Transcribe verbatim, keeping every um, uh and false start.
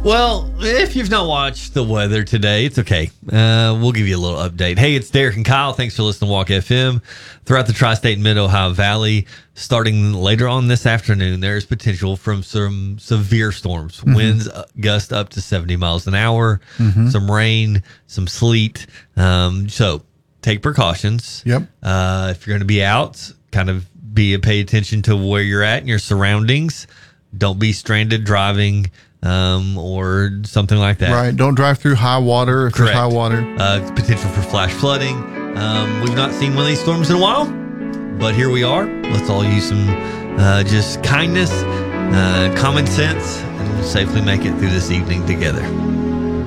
Well, if you've not watched the weather today, it's okay. Uh, we'll give you a little update. Hey, it's Derek and Kyle. Thanks for listening to Walk F M. Throughout the Tri-State and Mid-Ohio Valley, starting later on this afternoon, there's potential from some severe storms. Mm-hmm. Winds uh, gust up to seventy miles an hour, mm-hmm. some rain, some sleet. Um, so take precautions. Yep. Uh, if you're going to be out, kind of be pay attention to where you're at and your surroundings. Don't be stranded driving um, or something like that. Right. Don't drive through high water if Correct. there's high water. Uh, potential for flash flooding. Um, we've not seen one of these storms in a while, but here we are. Let's all use some uh, just kindness, uh, common sense, and we'll safely make it through this evening together.